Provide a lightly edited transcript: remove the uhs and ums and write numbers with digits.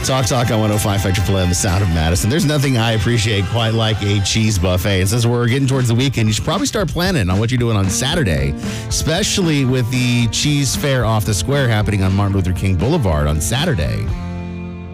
Talk on 105 Factor Play on the Sound of Madison. There's nothing I appreciate quite like a cheese buffet. And since we're getting towards the weekend, you should probably start planning on what you're doing on Saturday, especially with the cheese fair off the square happening on Martin Luther King Boulevard on Saturday.